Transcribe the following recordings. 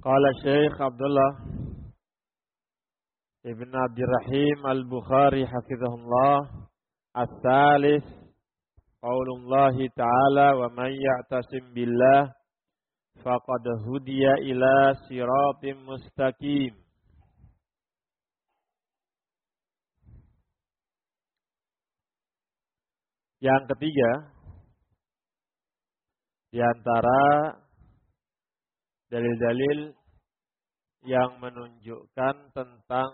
Qala Syekh Abdullah Ibn Abdirrahim Al-Bukhari hafizahullah, As-salis qaulullah ta'ala wa man ya'tasim billah faqad hudiya ila siratim mustaqim. Yang ketiga, di antara dalil-dalil yang menunjukkan tentang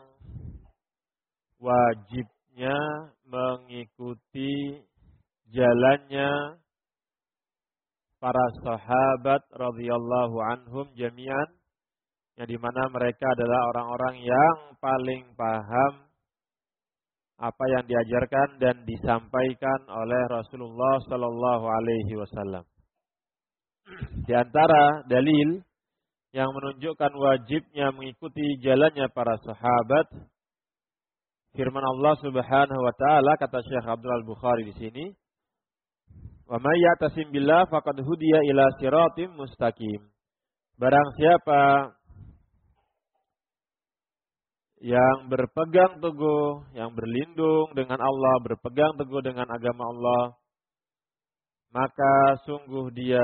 wajibnya mengikuti jalannya para sahabat radhiyallahu anhum jami'an, yang dimana mereka adalah orang-orang yang paling paham apa yang diajarkan dan disampaikan oleh Rasulullah sallallahu alaihi wasallam. Di antara dalil yang menunjukkan wajibnya mengikuti jalannya para sahabat, firman Allah Subhanahu wa taala, kata Syekh Abdul Bukhari di sini, "Wa may ya'tasim billah faqad hudiya ila siratim mustaqim." Barang siapa yang berpegang teguh, yang berlindung dengan Allah, berpegang teguh dengan agama Allah, maka sungguh dia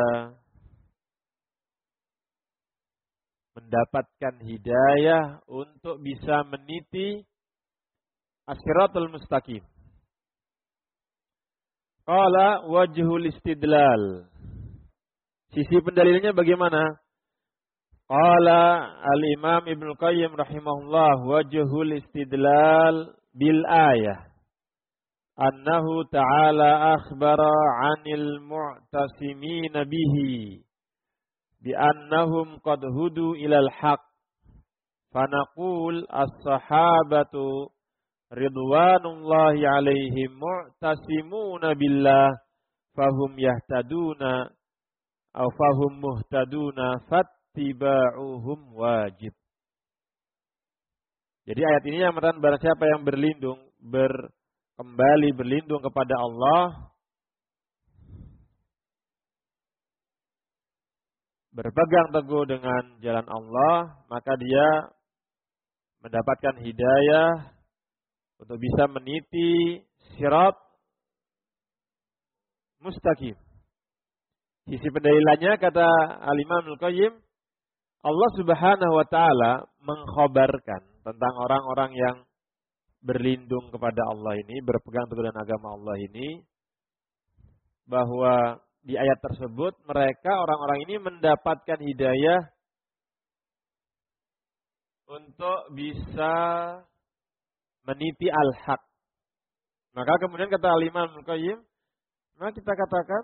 mendapatkan hidayah untuk bisa meniti as-siratul mustaqim. Qala wajhul istidlal. Sisi pendalilannya bagaimana? Qala al-Imam Ibnu Qayyim rahimahullah, wajhul istidlal bil ayah annahu ta'ala akhbara 'anil mu'tasimin bihi bi annahum qad hudu ilal haqq, fanaqul as-sahabatu ridwanullahi 'alaihim mu'tasimuna billah fahum yahtaduna aw fahum muhtaduna fattiba'uhum wajib. Jadi ayat ini yang menerangkan barang siapa yang kembali berlindung kepada Allah, berpegang teguh dengan jalan Allah, maka dia mendapatkan hidayah untuk bisa meniti sirat mustaqim. Sisi pendalilannya, kata Al-Imam Al-Qayyim, Allah Subhanahu wa taala mengkhabarkan tentang orang-orang yang berlindung kepada Allah ini, berpegang teguh dengan agama Allah ini, bahwa di ayat tersebut mereka, orang-orang ini mendapatkan hidayah untuk bisa meniti al-haq. Maka kemudian kata Al-Imam Al-Qayyim, maka kita katakan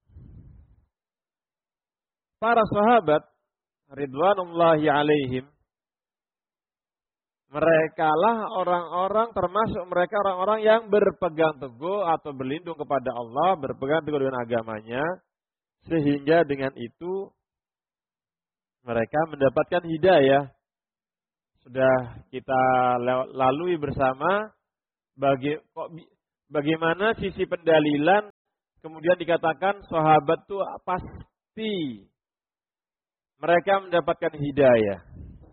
para sahabat ridwanullahi alaihim, merekalah orang-orang, termasuk mereka orang-orang yang berpegang teguh atau berlindung kepada Allah, berpegang teguh dengan agamanya, sehingga dengan itu mereka mendapatkan hidayah. Sudah kita lalui bersama bagaimana sisi pendalilan kemudian dikatakan sahabat itu pasti mereka mendapatkan hidayah.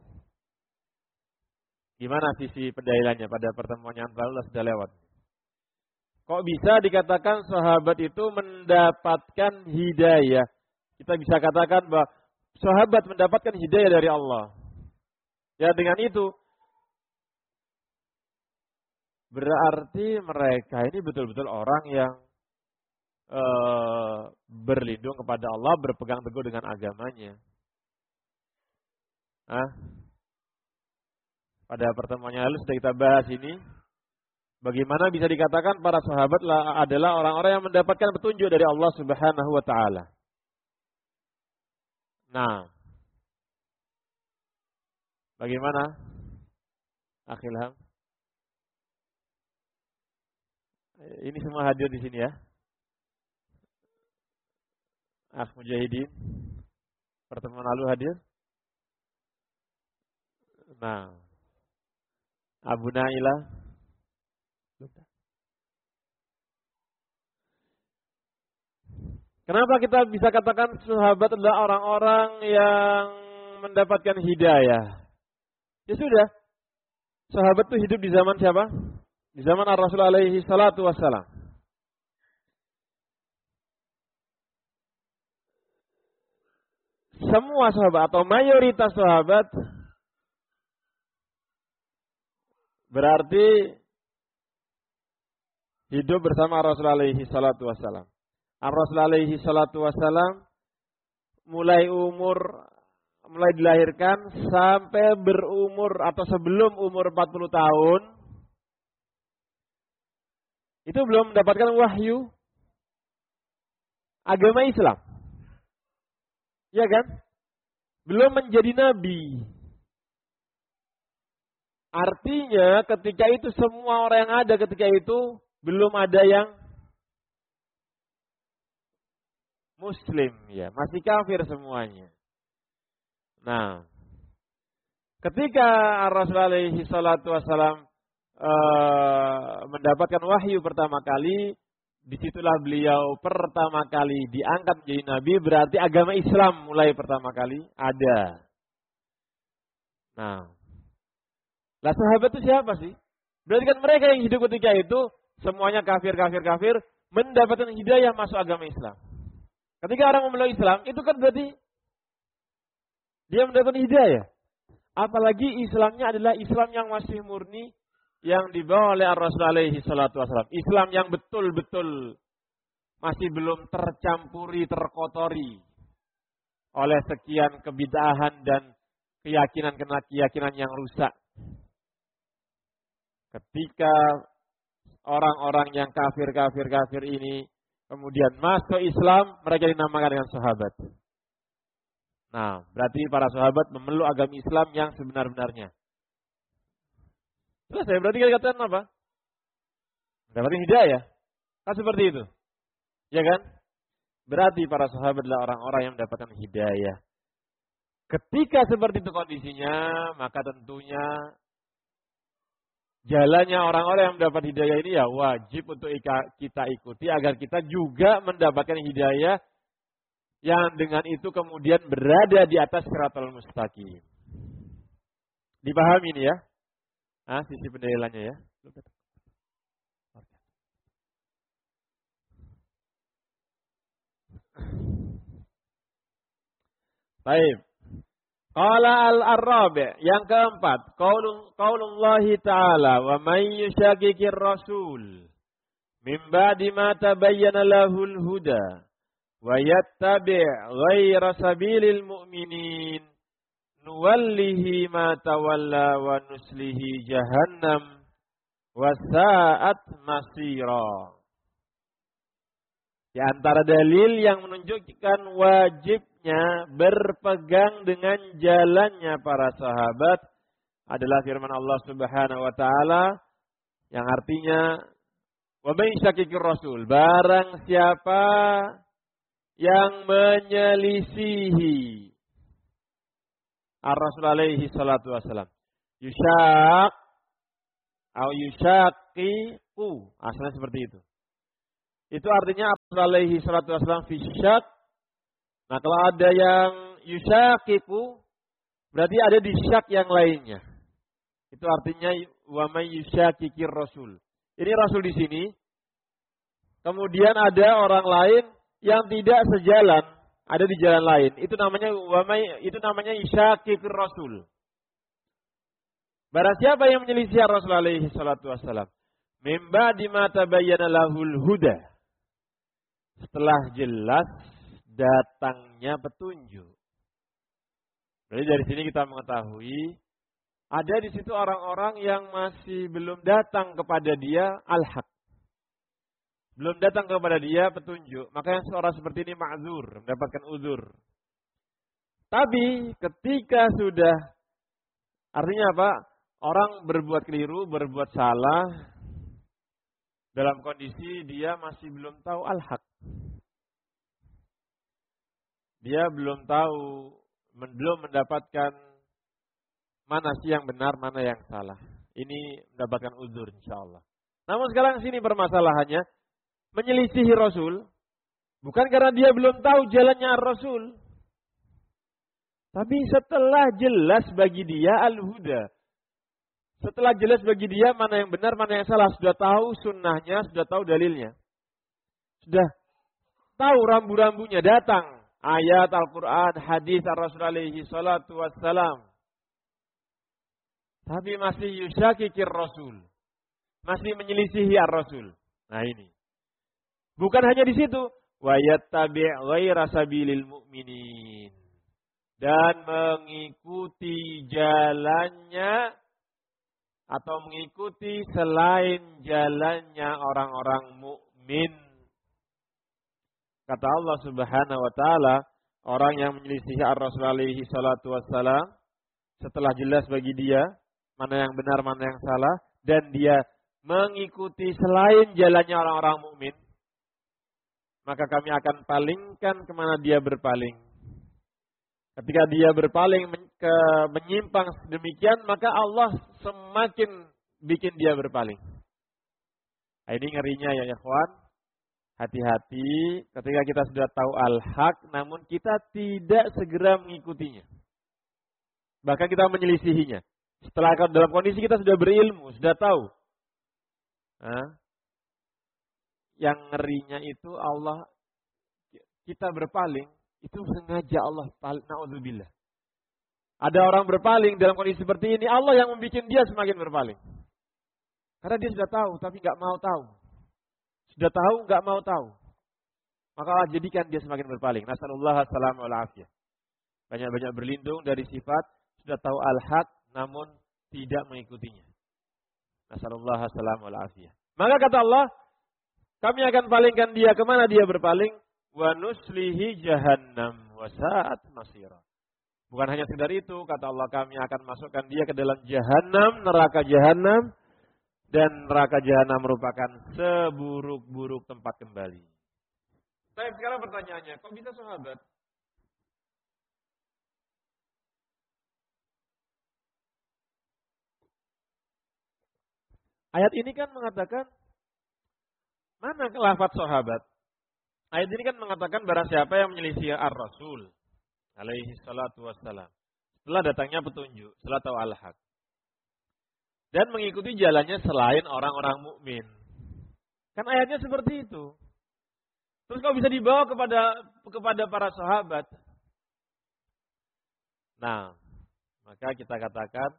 Gimana sisi pendalilannya pada pertemuan yang lalu sudah lewat. Kok bisa dikatakan sahabat itu mendapatkan hidayah? Kita bisa katakan bahwa sahabat mendapatkan hidayah dari Allah. Ya, dengan itu berarti mereka ini betul-betul orang yang berlindung kepada Allah, berpegang teguh dengan agamanya. Pada pertemuan yang lalu sudah kita bahas ini, bagaimana bisa dikatakan para sahabat adalah orang-orang yang mendapatkan petunjuk dari Allah Subhanahu wa taala. Nah, bagaimana? Akhilham. Ini semua hadir di sini ya. Mujahidin. Pertemuan lalu hadir. Nah, Abu Naila. Kenapa kita bisa katakan sahabat adalah orang-orang yang mendapatkan hidayah. Ya sudah. Sahabat itu hidup di zaman siapa? Di zaman Ar-Rasul alaihi salatu wassalam. Semua sahabat atau mayoritas sahabat berarti hidup bersama Rasul alaihi salatu wassalam. Rasul alaihi salatu wassalam mulai dilahirkan sampai berumur atau sebelum umur 40 tahun itu belum mendapatkan wahyu agama Islam. Ya kan? Belum menjadi nabi. Artinya ketika itu semua orang yang ada ketika itu belum ada yang Muslim, ya, masih kafir semuanya. Nah, ketika Rasulullah alaihi salatu wassalam mendapatkan wahyu pertama kali, disitulah beliau pertama kali diangkat menjadi nabi, berarti agama Islam mulai pertama kali ada. Nah, lah sahabat itu siapa sih? Berarti kan mereka yang hidup ketika itu semuanya kafir, mendapatkan hidayah masuk agama Islam. Ketika orang memeluk Islam, itu kan berarti dia mendapatkan hidayah. Apalagi Islamnya adalah Islam yang masih murni, yang dibawa oleh Rasul alaihi salatu wassalam. Islam yang betul-betul masih belum tercampuri, terkotori oleh sekian kebid'ahan dan keyakinan yang rusak. Ketika orang-orang yang kafir ini kemudian masuk Islam, mereka dinamakan dengan sahabat. Nah, berarti para sahabat memeluk agama Islam yang sebenar-benarnya. Terus saya berarti katakan apa? Mendapatkan hidayah. Kan seperti itu. Ya kan? Berarti para sahabat adalah orang-orang yang mendapatkan hidayah. Ketika seperti itu kondisinya, maka tentunya jalannya orang-orang yang mendapat hidayah ini ya wajib untuk kita ikuti agar kita juga mendapatkan hidayah yang dengan itu kemudian berada di atas siratal mustaqim. Dipahami ini ya? Sisi pendalilannya ya. Baik. Qala al-Rabi', yang keempat, qaulullahi ta'ala wa may yushaqiqir rasul min ba'di ma tabayyana lahul huda wa yattabi' ghayra sabilil mu'minin nuwallihi ma tawalla wa nuslihi jahannam wa sa'at masira. Di antara dalil yang menunjukkan wajibnya berpegang dengan jalannya para sahabat adalah firman Allah Subhanahu wa taala yang artinya wa may syaqiqir rasul, barang siapa yang menyelisihi Ar-Rasul alaihi salatu wasalam, yusyaq atau yusyaqiqu, asalnya seperti itu. Itu artinya Rasul alaihi salatu wasallam fi syak. Nah, kalau ada yang yusyaqiqu berarti ada di syak yang lainnya. Itu artinya wa may yusyaqiqir rasul. Ini rasul di sini. Kemudian ada orang lain yang tidak sejalan, ada di jalan lain. Itu namanya yusyaqiqir rasul. Barang siapa yang menyelisih Rasul alaihi salatu wasallam, mim ba'di ma tabayyana lahul huda, setelah jelas datangnya petunjuk. Jadi dari sini kita mengetahui ada di situ orang-orang yang masih belum datang kepada dia al-haq. Belum datang kepada dia petunjuk. Maka yang seorang seperti ini ma'zur, mendapatkan uzur. Tapi ketika sudah, artinya apa? Orang berbuat keliru, berbuat salah, dalam kondisi dia masih belum tahu al-haq. Dia belum tahu, belum mendapatkan mana sih yang benar, mana yang salah. Ini mendapatkan uzur insyaallah. Namun sekarang sini permasalahannya, menyelisihi Rasul bukan karena dia belum tahu jalannya Rasul, Tapi setelah jelas bagi dia al-huda. Setelah jelas bagi dia mana yang benar, mana yang salah. Sudah tahu sunnahnya, sudah tahu dalilnya. Sudah tahu rambu-rambunya, datang. Ayat Al-Quran, hadis Ar-Rasul alaihi salatu wassalam. Tapi masih yusyakikir Rasul. Masih menyelisihi Ar-Rasul. Nah ini. Bukan hanya di situ. Wa yattabi' ghaira sabilil mu'minin. Dan mengikuti jalannya atau mengikuti selain jalannya orang-orang mukmin. Kata Allah Subhanahu wa taala, orang yang menyelisihi Ar-Rasul alaihi salatu wassalam setelah jelas bagi dia mana yang benar, mana yang salah, dan dia mengikuti selain jalannya orang-orang mukmin, maka kami akan palingkan kemana dia berpaling. Ketika dia berpaling menyimpang demikian, maka Allah semakin bikin dia berpaling. Nah, ini ngerinya ya ikhwan. Hati-hati ketika kita sudah tahu al-haq, namun kita tidak segera mengikutinya. Bahkan kita menyelisihinya. Setelah dalam kondisi kita sudah berilmu, sudah tahu. Nah, yang ngerinya itu Allah, kita berpaling, itu sengaja Allah, na'udzubillah. Ada orang berpaling dalam kondisi seperti ini, Allah yang membuat dia semakin berpaling. Karena dia sudah tahu, tapi nggak mau tahu. Sudah tahu, nggak mau tahu. Maka Allah jadikan dia semakin berpaling. Nasallallahu alaihi wasallam. Banyak-banyak berlindung dari sifat, sudah tahu al-haq, namun tidak mengikutinya. Nasallallahu alaihi wasallam. Maka kata Allah, kami akan palingkan dia kemana dia berpaling. Wa nuslihi jahannam wa sa'at masira. Bukan hanya sekedar itu, kata Allah, kami akan masukkan dia ke dalam jahannam, neraka jahannam, dan neraka jahannam merupakan seburuk-buruk tempat kembali. Tapi sekarang pertanyaannya, kok bisa sahabat? Ayat ini kan mengatakan, mana lafaz sahabat? Ayat ini kan mengatakan barang siapa yang menyelisih ar-Rasul alaihi salatu wassalam. Setelah datangnya petunjuk, setelah tahu al-haq. Dan mengikuti jalannya selain orang-orang mukmin. Kan ayatnya seperti itu. Terus kok bisa dibawa kepada para sahabat? Nah, maka kita katakan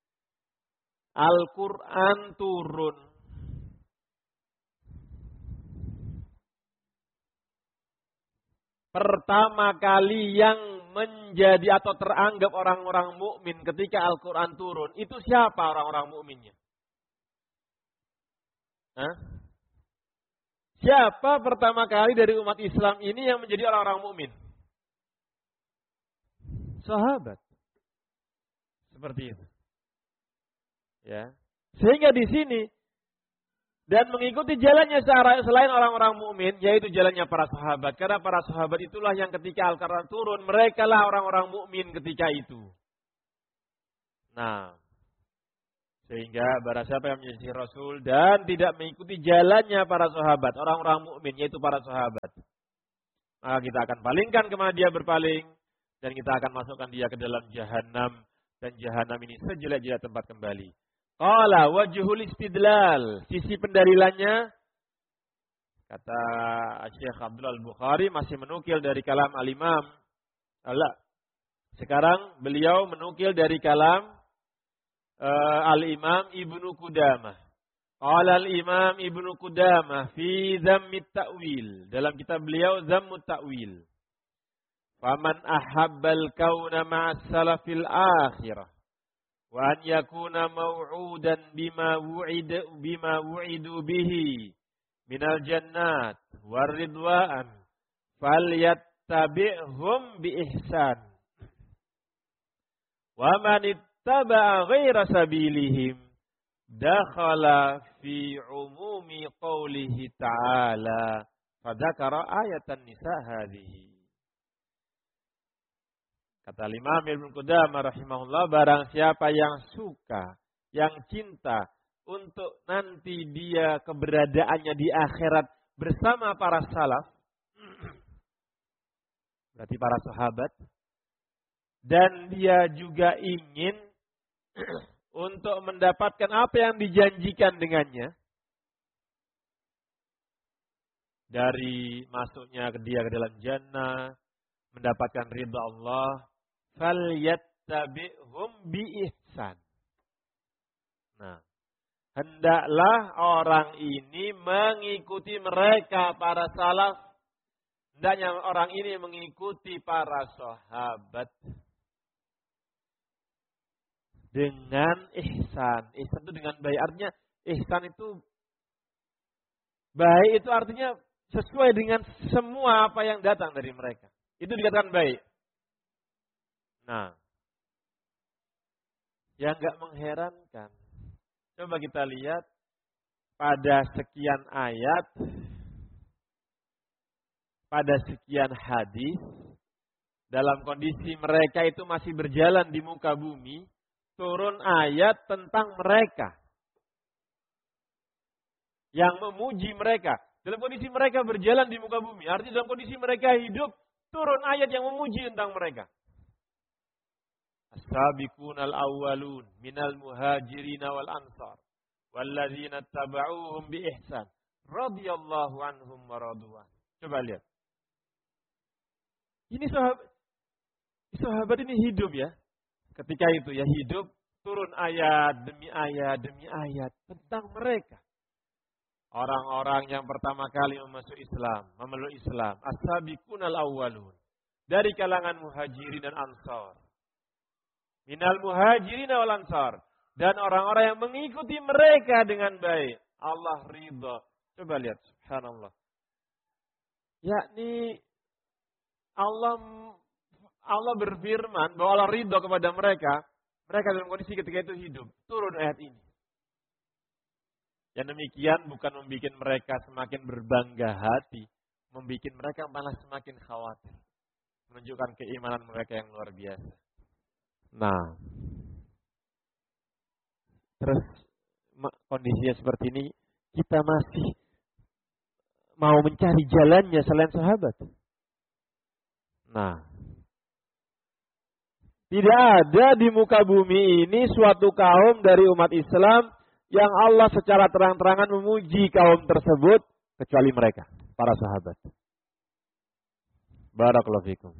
Al-Quran turun. Pertama kali yang menjadi atau teranggap orang-orang mukmin ketika Al-Quran turun, itu siapa orang-orang mukminnya? Siapa pertama kali dari umat Islam ini yang menjadi orang-orang mukmin? Sahabat. Seperti itu. Ya. Sehingga di sini dan mengikuti jalannya selain orang-orang mukmin, yaitu jalannya para sahabat. Karena para sahabat itulah yang ketika Al-Quran turun, mereka lah orang-orang mukmin ketika itu. Nah, sehingga barang siapa yang menyelisih Rasul dan tidak mengikuti jalannya para sahabat, orang-orang mukmin, yaitu para sahabat, maka kita akan palingkan kemana dia berpaling, dan kita akan masukkan dia ke dalam jahanam, dan jahanam ini sejelek-jelek tempat kembali. Qala wajhul istidlal, sisi pendalilannya, kata Syekh Abdul Al-Bukhari masih menukil dari kalam al-Imam. Sekarang beliau menukil dari kalam al-Imam Ibnu Qudamah. Qala al-Imam Ibnu Qudamah fi Dhammit Ta'wil, dalam kitab beliau Dhammut Ta'wil. Faman ahabbal kauna ma'as salafil akhirah wa an yakuna maw'udan bima wu'idu bihi minal jannat war ridwan falyattabi'hum bi ihsan wa man ittaba'a ghaira sabilihim dakhala fi umumi qawlihi ta'ala fadzakara ayatan nisa hadhihi. Kata Imam Ibnu Qudamah rahimahullah, barang siapa yang suka, yang cinta untuk nanti dia keberadaannya di akhirat bersama para salaf, berarti para sahabat, dan dia juga ingin untuk mendapatkan apa yang dijanjikan dengannya dari masuknya dia ke dalam jannah, mendapatkan ridha Allah, falyattabi'hum biihsan. Nah, hendaklah orang ini mengikuti mereka para salaf. Hendaknya orang ini mengikuti para sahabat dengan ihsan. Ihsan itu dengan baik. Artinya ihsan itu baik, itu artinya sesuai dengan semua apa yang datang dari mereka. Itu dikatakan baik. Nah, yang enggak mengherankan, coba kita lihat pada sekian ayat, pada sekian hadis, dalam kondisi mereka itu masih berjalan di muka bumi, turun ayat tentang mereka yang memuji mereka. Dalam kondisi mereka berjalan di muka bumi, artinya dalam kondisi mereka hidup, turun ayat yang memuji tentang mereka. As-sabiqunal awwalun minal muhajirin wal ansar walladzina tabauhum bi ihsan radhiyallahu anhum wa radwan. Coba lihat. Ini sahabat ini hidup ya. Ketika itu ya hidup, turun ayat demi ayat tentang mereka. Orang-orang yang pertama kali memeluk Islam, as-sabiqunal awwalun, dari kalangan muhajirin dan ansar. Minal muhajirin wal ansar, dan orang-orang yang mengikuti mereka dengan baik. Allah ridha. Coba lihat, subhanallah. Yakni Allah berfirman bahwa Allah ridha kepada mereka dalam kondisi ketika itu hidup. Turun ayat ini. Yang demikian bukan membuat mereka semakin berbangga hati, membuat mereka malah semakin khawatir. Menunjukkan keimanan mereka yang luar biasa. Nah, terus kondisinya seperti ini, kita masih mau mencari jalannya selain sahabat. Nah, tidak ada di muka bumi ini suatu kaum dari umat Islam yang Allah secara terang-terangan memuji kaum tersebut kecuali mereka, para sahabat. Barakallahu fikum.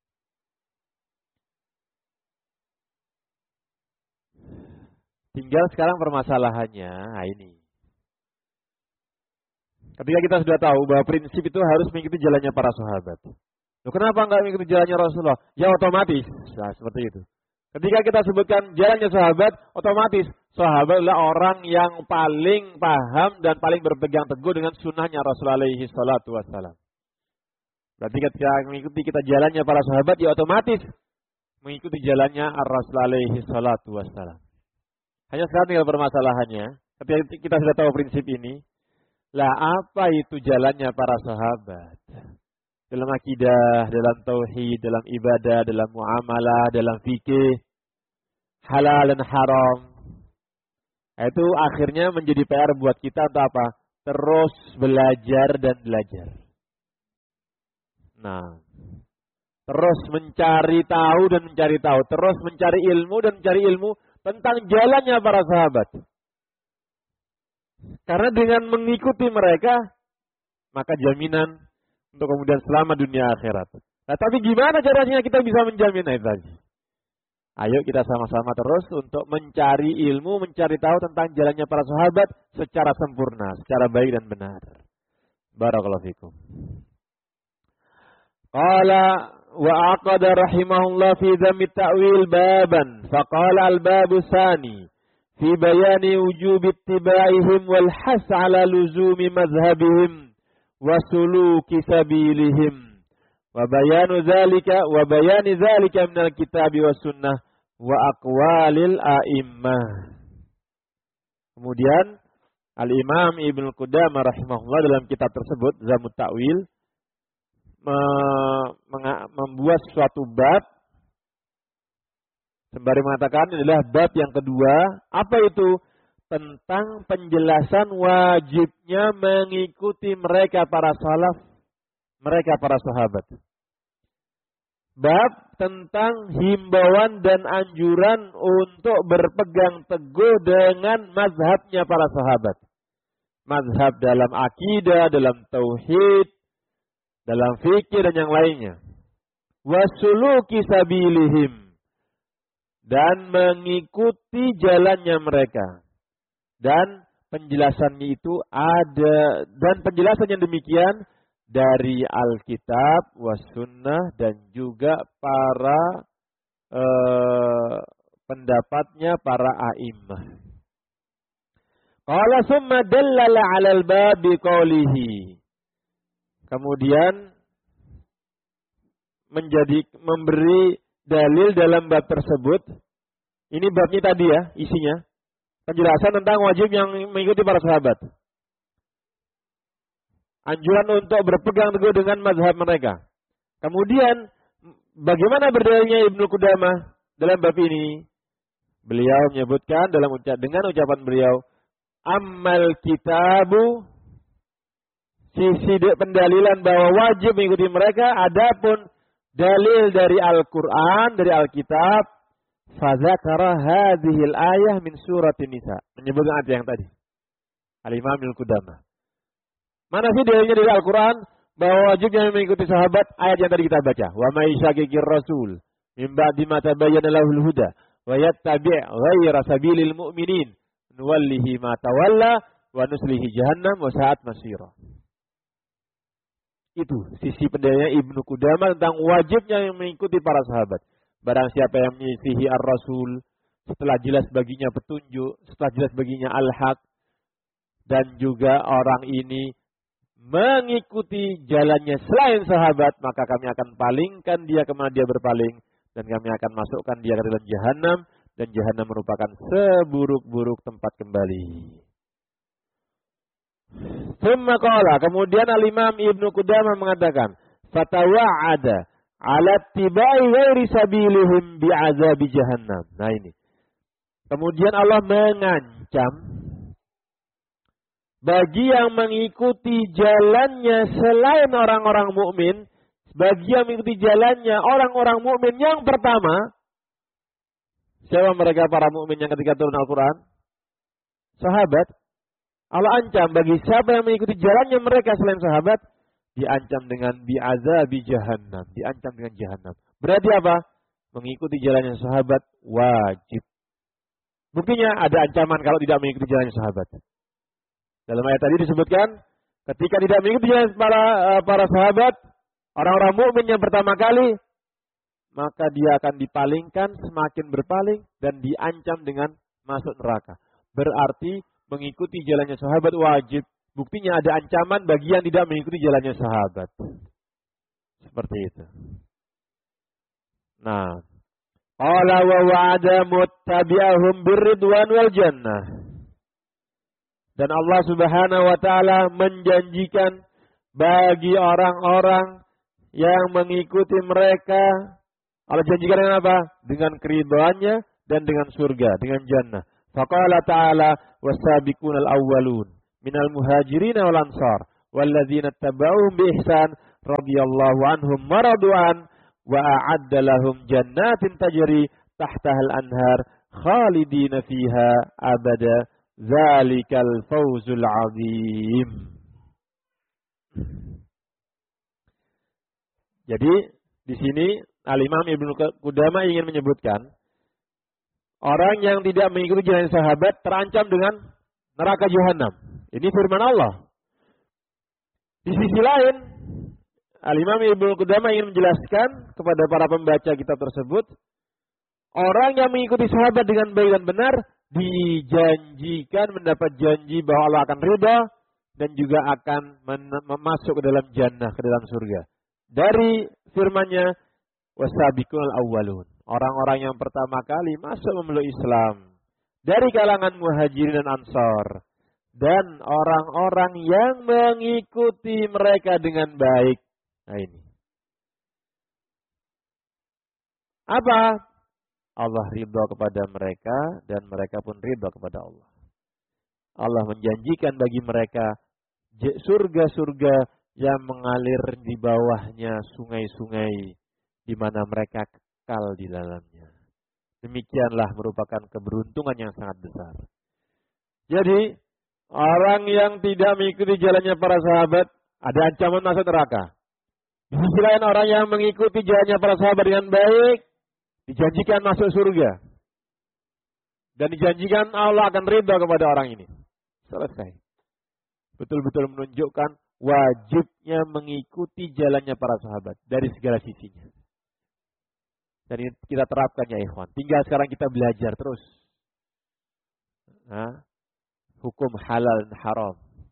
Tinggal sekarang permasalahannya, nah ini. Ketika kita sudah tahu bahwa prinsip itu harus mengikuti jalannya para sahabat. Loh, kenapa enggak mengikuti jalannya Rasulullah? Ya otomatis. Nah, seperti itu. Ketika kita sebutkan jalannya sahabat, otomatis sahabat adalah orang yang paling paham dan paling berpegang teguh dengan sunnahnya Rasulullah alaihi salatu wassalam. Berarti ketika mengikuti kita jalannya para sahabat, ya otomatis mengikuti jalannya Rasulullah alaihi salatu wassalam. Hanya sekarang tinggal permasalahannya, ketika kita sudah tahu prinsip ini, lah apa itu jalannya para sahabat? Dalam akidah, dalam tauhid, dalam ibadah, dalam muamalah, dalam fikih, halal dan haram. Itu akhirnya menjadi PR buat kita untuk apa? Terus belajar dan belajar. Nah, terus mencari tahu dan mencari tahu. Terus mencari ilmu dan mencari ilmu tentang jalannya para sahabat. Karena dengan mengikuti mereka, maka jaminan untuk kemudian selamat dunia akhirat. Nah, tapi gimana caranya kita bisa menjamin itu tadi? Ayo kita sama-sama terus untuk mencari ilmu, mencari tahu tentang jalannya para sahabat secara sempurna, secara baik dan benar. Barakallahu fikum. Qala wa aqada rahimahullah fi dhammi ta'wil baban. Faqala al-babu tsani fi bayani wujub ittiba'ihim wal has 'ala luzumi madhhabihim wa suluki sabilihim wa bayani dzalika minal kitabi was sunnah wa aqwalil a'immah. Kemudian Al-Imam Ibnu Qudamah rahimahullah dalam kitab tersebut Zamut Ta'wil membuat suatu bab sembari mengatakan adalah bab yang kedua, apa itu? Tentang penjelasan wajibnya mengikuti mereka para salaf, mereka para sahabat. Bab tentang himbauan dan anjuran untuk berpegang teguh dengan mazhabnya para sahabat. Mazhab dalam akidah, dalam tauhid, dalam fikih dan yang lainnya. Wasuluki sabilihim. Dan mengikuti jalannya mereka. Dan penjelasannya itu ada, dan penjelasan yang demikian dari Alkitab, was-sunnah, dan juga para pendapatnya para a'immah. Qala summa dallala 'alal bab biqaulihi. Kemudian memberi dalil dalam bab tersebut. Ini babnya tadi ya, isinya. Penjelasan tentang wajib yang mengikuti para sahabat. Anjuran untuk berpegang teguh dengan mazhab mereka. Kemudian, bagaimana berdalilnya Ibnu Qudamah dalam bab ini? Beliau menyebutkan dengan ucapan beliau, ammal kitabu, sisi pendalilan bahwa wajib mengikuti mereka, adapun dalil dari Al-Quran, dari Alkitab, fadzakara hadhil ayah min suratin Nisa. Menyebutkan ayat yang tadi. Al-Imam Ibnu Qudamah. Mana sih dalilnya dari Al-Quran bahwa wajibnya mengikuti sahabat? Ayat yang tadi kita baca. Wa may syaqiqir rasul min ba'di ma tabayyana lahul huda wa yattabi' ghayra sabilil mu'minin nuwallihi ma tawalla wa nuslihi jahannam wa sa'at masira. Itu sisi pendalilannya Ibnu Qudamah tentang wajibnya yang mengikuti para sahabat. Barang siapa yang menyisihi ar-rasul setelah jelas baginya petunjuk, setelah jelas baginya al-haq, dan juga orang ini mengikuti jalannya selain sahabat, maka kami akan palingkan dia kemana dia berpaling, dan kami akan masukkan dia ke dalam jahanam, dan jahanam merupakan seburuk-buruk tempat kembali. Tsumma qala, kemudian Al-Imam Ibnu Qudamah mengatakan, fatawa'ada 'ala ittiba'i ghairi sabilihim bi'azabi jahannam. Nah ini. Kemudian Allah mengancam bagi yang mengikuti jalannya selain orang-orang mukmin, bagi yang mengikuti jalannya orang-orang mukmin yang pertama, siapa mereka para mukmin yang ketika turun Al-Quran? Sahabat. Allah ancam bagi siapa yang mengikuti jalannya mereka selain sahabat, diancam dengan bi'azabi jahannam, diancam dengan jahannam. Berarti apa? Mengikuti jalannya sahabat wajib. Buktinya ada ancaman kalau tidak mengikuti jalannya sahabat. Dalam ayat tadi disebutkan, ketika tidak mengikuti jalan para sahabat, orang-orang mukmin yang pertama kali, maka dia akan dipalingkan, semakin berpaling, dan diancam dengan masuk neraka. Berarti mengikuti jalannya sahabat wajib. Buktinya ada ancaman bagi yang tidak mengikuti jalannya sahabat. Seperti itu. Nah, qala wa wa'ada muttabi'ahum birridwan wal jannah. Dan Allah Subhanahu wa taala menjanjikan bagi orang-orang yang mengikuti mereka, Allah janjikan dengan apa? Dengan keridhaannya dan dengan surga, dengan jannah. Faqala ta'ala was-sabiqunal awwalun minal muhajirin wal ansar walladzina tabauhum bi ihsan radhiyallahu anhum maradu'an wa a'adda lahum jannatin tajri tahtahal anhar khalidina fiha abada. Zalikal fawzul azim. Jadi di sini Al-Imam Ibnu Qudamah ingin menyebutkan orang yang tidak mengikuti jalan sahabat terancam dengan neraka jahanam. Ini firman Allah. Di sisi lain, Al-Imam Ibnu Qudamah ingin menjelaskan kepada para pembaca kitab tersebut, orang yang mengikuti sahabat dengan baik dan benar dijanjikan mendapat janji bahwa Allah akan ridha dan juga akan masuk ke dalam jannah, ke dalam surga. Dari firman-Nya, wasabiqul awwalun, orang-orang yang pertama kali masuk memeluk Islam dari kalangan muhajirin dan ansar, dan orang-orang yang mengikuti mereka dengan baik. Nah ini. Apa? Allah ridha kepada mereka dan mereka pun ridha kepada Allah. Allah menjanjikan bagi mereka surga-surga yang mengalir di bawahnya sungai-sungai, di mana mereka kekal di dalamnya. Demikianlah merupakan keberuntungan yang sangat besar. Jadi, orang yang tidak mengikuti jalannya para sahabat, ada ancaman masuk neraka. Di sisi lain, orang yang mengikuti jalannya para sahabat dengan baik, dijanjikan masuk surga. Dan dijanjikan Allah akan ridha kepada orang ini. Selesai. Betul-betul menunjukkan wajibnya mengikuti jalannya para sahabat dari segala sisinya. Dan ini kita terapkan ya ikhwan. Tinggal sekarang kita belajar terus. Hukum halal dan haram.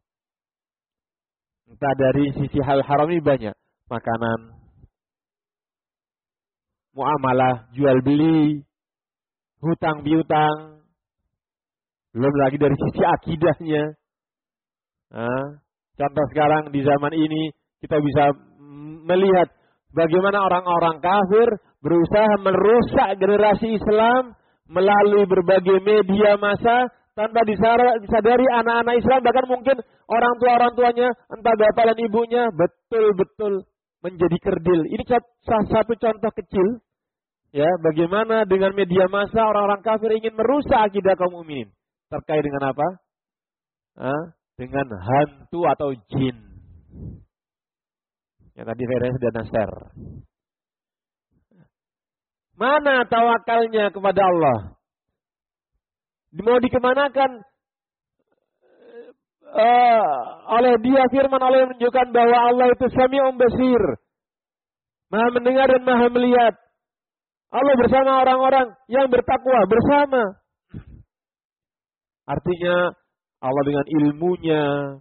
Entah dari sisi hal haram ini banyak. Makanan, muamalah, jual beli, hutang piutang. Belum lagi dari sisi akidahnya. Contoh sekarang di zaman ini kita bisa melihat bagaimana orang-orang kafir berusaha merusak generasi Islam melalui berbagai media massa tanpa disadari anak-anak Islam, bahkan mungkin orang tuanya, entah bapak dan ibunya, betul-betul menjadi kerdil. Ini salah satu contoh kecil, ya, bagaimana dengan media massa orang-orang kafir ingin merusak akidah kaum mukminin. Terkait dengan apa? Dengan hantu atau jin. Yang tadi saya sudah share. Mana tawakalnya kepada Allah? Mau dikemanakan oleh dia firman Allah yang menunjukkan bahwa Allah itu Sami'un Basir. Maha mendengar dan maha melihat. Allah bersama orang-orang yang bertakwa bersama. Artinya Allah dengan ilmunya,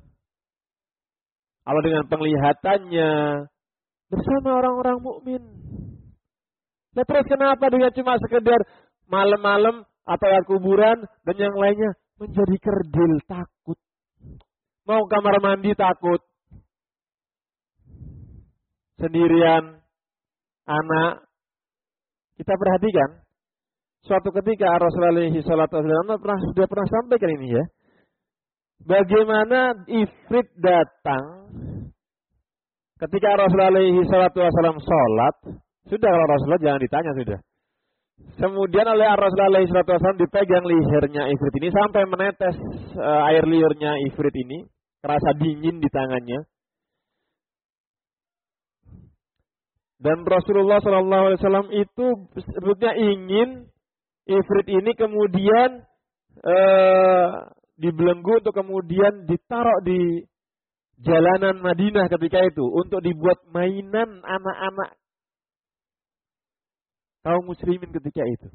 Allah dengan penglihatannya bersama orang-orang mukmin. Nah terus kenapa dengan cuma sekedar malam-malam atau yang kuburan dan yang lainnya menjadi kerdil, takut. Mau kamar mandi takut. Sendirian, anak. Kita perhatikan. Suatu ketika Rasulullah SAW sudah pernah sampaikan ini ya. Bagaimana Ifrit datang ketika Rasulullah SAW sholat. Sudah kalau Rasulullah jangan ditanya sudah. Kemudian oleh Rasulullah SAW dipegang lehernya Ifrit ini sampai menetes air liurnya Ifrit ini. Terasa dingin di tangannya. Dan Rasulullah SAW itu sebetulnya ingin Ifrit ini kemudian dibelenggu untuk kemudian ditaruh di jalanan Madinah ketika itu. Untuk dibuat mainan anak-anak kaum muslimin ketika itu.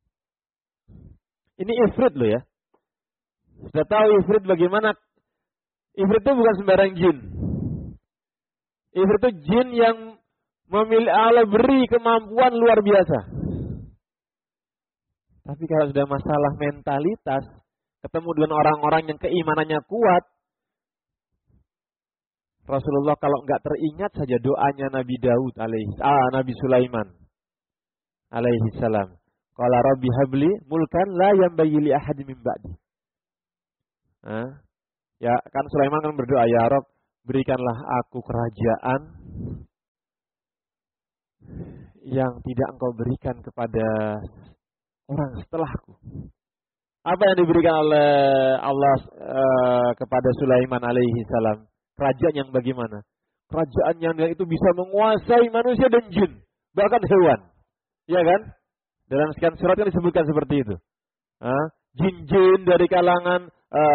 Ini Ifrit loh ya. Sudah tahu Ifrit bagaimana? Ifrit itu bukan sembarang jin. Ifrit itu jin yang memiliki Allah beri kemampuan luar biasa. Tapi kalau sudah masalah mentalitas, ketemu dengan orang-orang yang keimanannya kuat, Rasulullah kalau nggak teringat saja doanya Nabi Daud Nabi Sulaiman alaihi salam. Qala rabbi habli mulkan la yanbaghi li ahadin min ba'di. Ya kan Sulaiman kan berdoa, ya Rabb berikanlah aku kerajaan yang tidak engkau berikan kepada orang setelahku. Apa yang diberikan oleh Allah kepada Sulaiman alaihi salam? Kerajaan yang bagaimana? Kerajaan yang itu bisa menguasai manusia dan jin, bahkan hewan. Ya kan? Dalam sekian surat kan disebutkan seperti itu. Jin-jin dari kalangan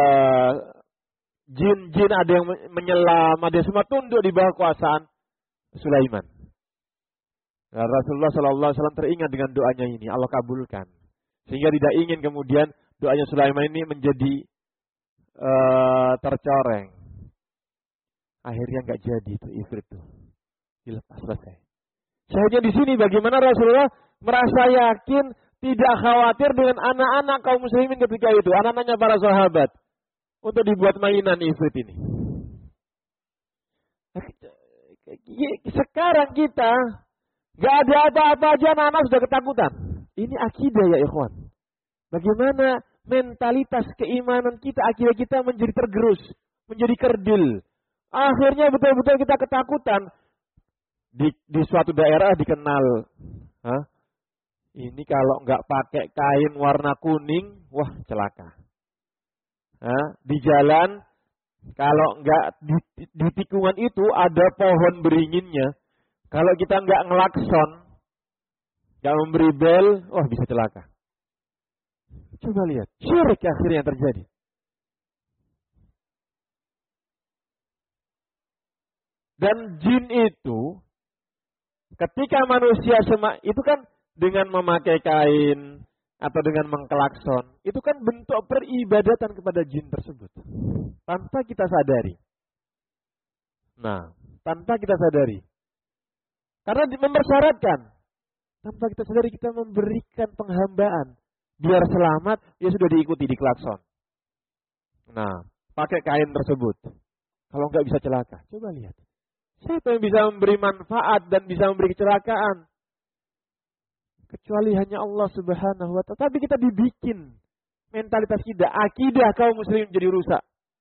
jin-jin ada yang menyelam, ada yang semua tunduk di bawah kuasaan Sulaiman. Nah, Rasulullah SAW teringat dengan doanya ini, Allah kabulkan. Sehingga tidak ingin kemudian doanya Sulaiman ini menjadi tercoreng. Akhirnya nggak jadi itu Ifrit itu. Dilepas, selesai. Syahidnya di sini bagaimana Rasulullah merasa yakin, tidak khawatir dengan anak-anak kaum muslimin ketika itu, anak-anaknya para sahabat, untuk dibuat mainan Ifrit ini. Sekarang kita nggak ada apa-apa aja anak-anak sudah ketakutan. Ini akidah ya ikhwan. Bagaimana mentalitas keimanan kita, akidah kita menjadi tergerus, menjadi kerdil. Akhirnya betul-betul kita ketakutan. di suatu daerah dikenal. Hah? Ini kalau nggak pakai kain warna kuning, wah celaka. Di jalan, kalau nggak di tikungan itu ada pohon beringinnya. Kalau kita nggak ngelakson, nggak memberi bel, wah bisa celaka. Coba lihat, syirik akhirnya yang terjadi. Dan jin itu, ketika manusia itu kan dengan memakai kain atau dengan mengkelakson, itu kan bentuk peribadatan kepada jin tersebut. Tanpa kita sadari. Nah, tanpa kita sadari. Karena mempersyaratkan. Tanpa kita sadari kita memberikan penghambaan. Biar selamat, ya sudah diikuti di klakson. Nah, pakai kain tersebut. Kalau enggak bisa celaka, coba lihat. Siapa yang bisa memberi manfaat dan bisa memberi kecelakaan? Kecuali hanya Allah Subhanahu wa ta'ala. Tapi kita dibikin mentalitas kita, akidah kaum muslimin jadi rusak.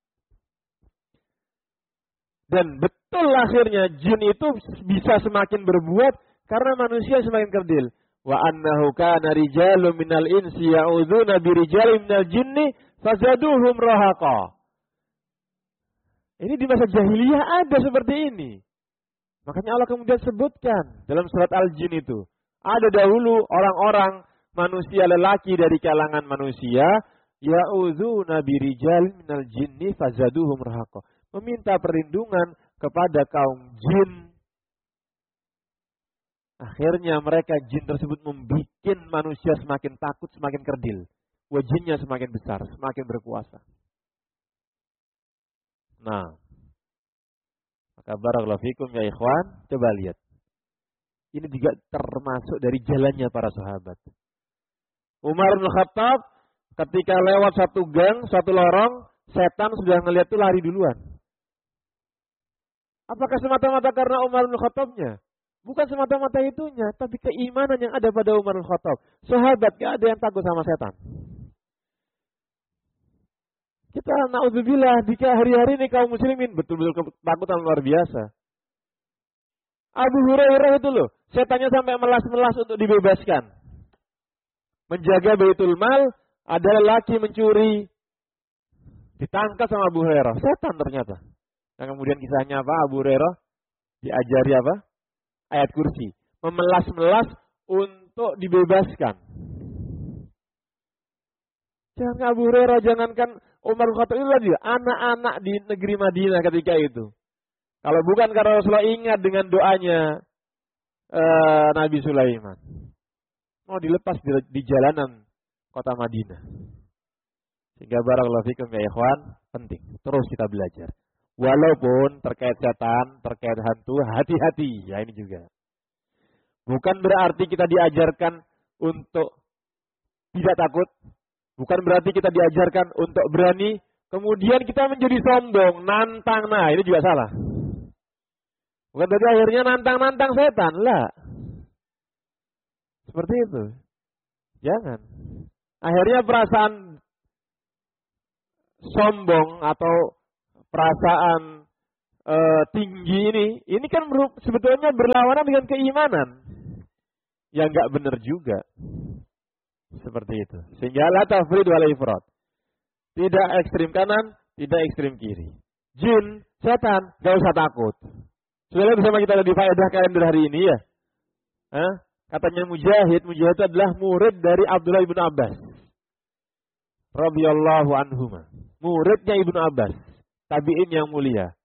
Dan betul akhirnya jin itu bisa semakin berbuat karena manusia semakin kerdil. Wa annahu kana rijalun minal insi ya'udzuna birijalin minal jinni fazaduhum rahaqa. Ini di masa jahiliyah ada seperti ini. Makanya Allah kemudian sebutkan dalam surat Al-Jin itu. Ada dahulu orang-orang manusia lelaki dari kalangan manusia. Ya'udzuna birijalin minal jinni fazaduhum rahaqa. Meminta perlindungan kepada kaum jin. Akhirnya mereka jin tersebut membuat manusia semakin takut, semakin kerdil. Wajinnya semakin besar, semakin berkuasa. Nah, maka barakallahu fikum ya ikhwan, coba lihat. Ini juga termasuk dari jalannya para sahabat. Umar bin Khattab ketika lewat satu gang, satu lorong, setan sudah ngelihat itu lari duluan. Apakah semata-mata karena Umar bin Khattabnya? Bukan semata-mata itunya, tapi keimanan yang ada pada Umar bin Khattab. Sahabat gak ada yang takut sama setan. Kita na'udzubillah, jika hari-hari ini kaum muslimin betul-betul ketakutan luar biasa. Abu Hurairah itu loh, setannya sampai melas-melas untuk dibebaskan. Menjaga Baitul Mal, ada lelaki mencuri. Ditangkap sama Abu Hurairah, setan ternyata. Nah kemudian kisahnya apa? Abu Hurairah diajari apa? Ayat kursi. Memelas-melas untuk dibebaskan. Jangan Abu Hurairah, jangankan Umar bin Khattab, itu lagi anak-anak di negeri Madinah ketika itu. Kalau bukan karena Rasulullah ingat dengan doanya Nabi Sulaiman. Mau dilepas di jalanan kota Madinah. Sehingga barakallahu fikum ya ikhwan, penting. Terus kita belajar. Walaupun terkait setan, terkait hantu, hati-hati. Ya ini juga. Bukan berarti kita diajarkan untuk tidak takut. Bukan berarti kita diajarkan untuk berani. Kemudian kita menjadi sombong, nantang. Nah ini juga salah. Bukan berarti akhirnya nantang-nantang setan. Lah. Seperti itu. Jangan. Akhirnya perasaan sombong atau perasaan tinggi ini kan sebetulnya berlawanan dengan keimanan yang nggak benar juga, seperti itu. Sehingga la tafrid wala ifrat, tidak ekstrim kanan, tidak ekstrim kiri. Jin, setan, nggak usah takut. Sudah bersama kita di faedah kalender hari ini ya. Katanya Mujahid itu adalah murid dari Abdullah ibn Abbas, radhiyallahu anhuma, muridnya Ibnu Abbas. Tabi'in yang mulia.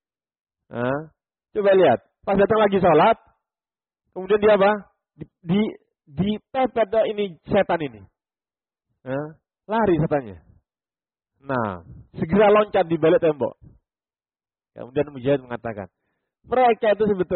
Coba lihat. Pas datang lagi sholat. Kemudian dia apa? Dipepet ini setan ini. Lari setannya. Nah, segera loncat di balik tembok. Kemudian Mujahid mengatakan, mereka itu sebetulnya